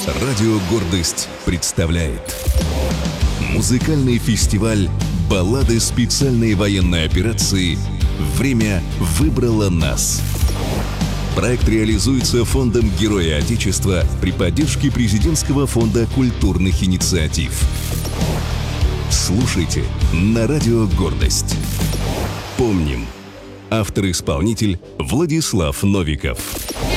Радио «Гордость» представляет музыкальный фестиваль «Баллады специальной военной операции. Время выбрало нас». Проект реализуется Фондом Героя Отечества при поддержке Президентского фонда культурных инициатив. Слушайте на Радио «Гордость». Помним. Автор-исполнитель Владислав Новиков.